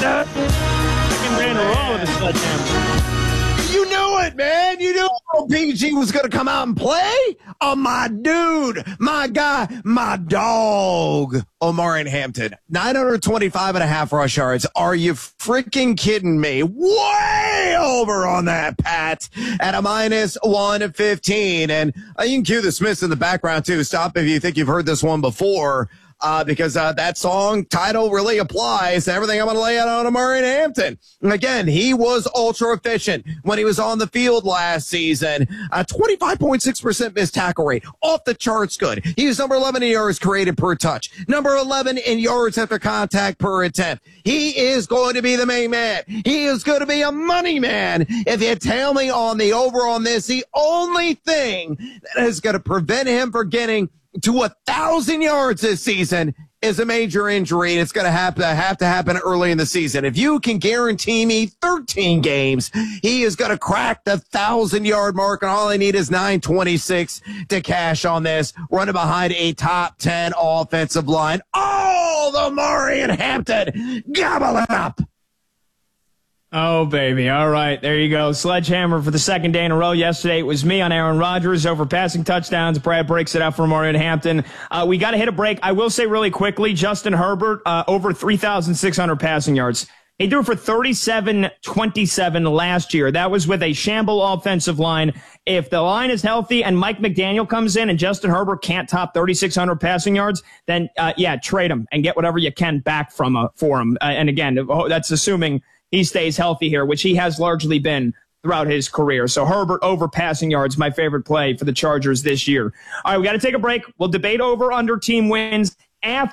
Second day in a row with a sledgehammer. You knew it, man. You knew PG was going to come out and play. Oh, my dude, my guy, my dog, Omarion Hampton. 925.5 rush yards. Are you freaking kidding me? Way over on that, Pat, at a minus 115. And you can cue the Smiths in the background, too. Stop if you think you've heard this one before. Because that song title really applies to everything I'm going to lay out on Omarion Hampton. And again, he was ultra efficient when he was on the field last season. 25.6% missed tackle rate, off the charts good. He was number 11 in yards created per touch, number 11 in yards after contact per attempt. He is going to be the main man. He is going to be a money man. If you tell me on the over on this, the only thing that is going to prevent him from getting to 1,000 yards this season is a major injury, and it's going to have to happen early in the season. If you can guarantee me 13 games, he is going to crack the 1,000-yard mark, and all I need is 926 to cash on this, running behind a top 10 offensive line. Oh, the Omarion Hampton, gobble it up. Oh, baby. All right. There you go. Sledgehammer for the second day in a row. Yesterday, it was me on Aaron Rodgers over passing touchdowns. Brad breaks it out for Omarion Hampton. We got to hit a break. I will say really quickly, Justin Herbert, over 3,600 passing yards. He threw for 37-27 last year. That was with a shamble offensive line. If the line is healthy and Mike McDaniel comes in and Justin Herbert can't top 3,600 passing yards, then, trade him and get whatever you can back for him. And again, that's assuming he stays healthy here, which he has largely been throughout his career. So Herbert over passing yards, my favorite play for the Chargers this year. All right, we got to take a break. We'll debate over under team wins after